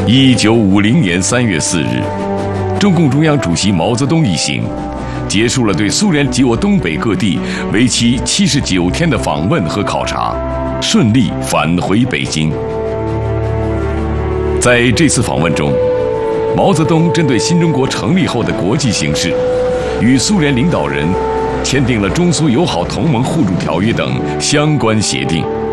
1950年3月4日，中共中央主席毛泽东一行结束了对苏联及我东北各地为期79天的访问和考察，顺利返回北京。在这次访问中，毛泽东针对新中国成立后的国际形势，与苏联领导人签订了中苏友好同盟互助条约等相关协定。